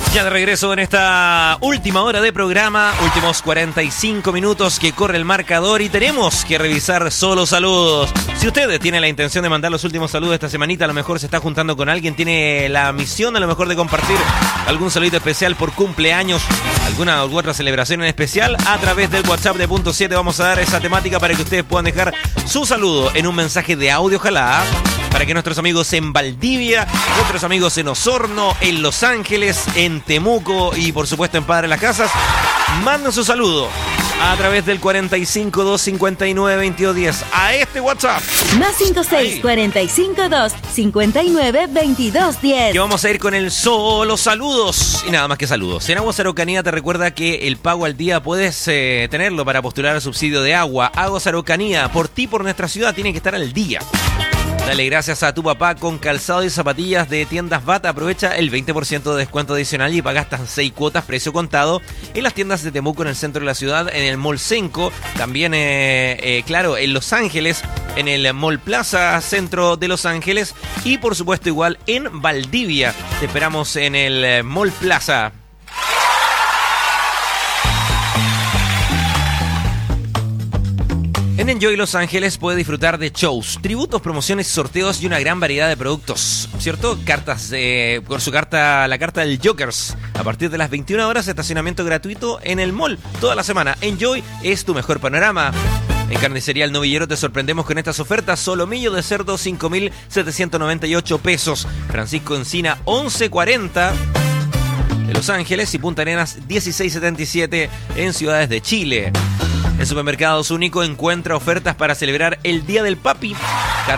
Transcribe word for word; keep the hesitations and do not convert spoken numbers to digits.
Ya de regreso en esta última hora de programa, últimos cuarenta y cinco minutos que corre el marcador y tenemos que revisar solo saludos. Si usted tiene la intención de mandar los últimos saludos esta semanita, a lo mejor se está juntando con alguien, tiene la misión a lo mejor de compartir algún saludito especial por cumpleaños, alguna u otra celebración en especial, a través del WhatsApp de Punto siete vamos a dar esa temática para que ustedes puedan dejar su saludo en un mensaje de audio, ojalá, para que nuestros amigos en Valdivia, nuestros amigos en Osorno, en Los Ángeles, en Temuco y por supuesto en Padre Las Casas, manden su saludo a través del cuarenta y cinco, dos cincuenta y nueve, veintidós diez a este WhatsApp. Más cincuenta y seis, cuarenta y cinco, dos cincuenta y nueve, veintidós diez. Y vamos a ir con el solo saludos y nada más que saludos. En Aguas Araucanía te recuerda que el pago al día puedes eh, tenerlo para postular al subsidio de agua. Aguas Araucanía, por ti, por nuestra ciudad, tiene que estar al día. Dale gracias a tu papá con calzado y zapatillas de Tiendas Bata. Aprovecha el veinte por ciento de descuento adicional y paga hasta seis cuotas precio contado en las tiendas de Temuco en el centro de la ciudad, en el Mall Senco, también, eh, eh, claro, en Los Ángeles, en el Mall Plaza Centro de Los Ángeles y por supuesto igual en Valdivia. Te esperamos en el Mall Plaza. En Enjoy Los Ángeles puede disfrutar de shows, tributos, promociones, sorteos y una gran variedad de productos, ¿cierto? Cartas, eh, con su carta, la carta del Jokers. A partir de las veintiuna horas, estacionamiento gratuito en el mall toda la semana. Enjoy es tu mejor panorama. En Carnicería El Novillero te sorprendemos con estas ofertas. Solomillo de cerdo, cinco mil setecientos noventa y ocho pesos. Francisco Encina, once cuarenta. De Los Ángeles y Punta Arenas, dieciséis setenta y siete en ciudades de Chile. En Supermercados Único encuentra ofertas para celebrar el Día del Papi.